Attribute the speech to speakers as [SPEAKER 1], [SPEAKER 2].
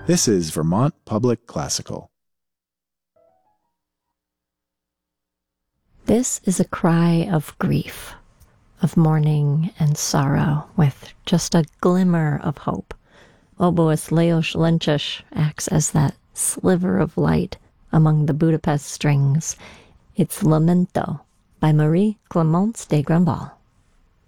[SPEAKER 1] This is Vermont Public Classical.
[SPEAKER 2] This is a cry of grief, of mourning and sorrow, with just a glimmer of hope. Oboist Leos Lentjes acts as that sliver of light among the Budapest strings. It's Lamento by Marie Clémence de Grandval.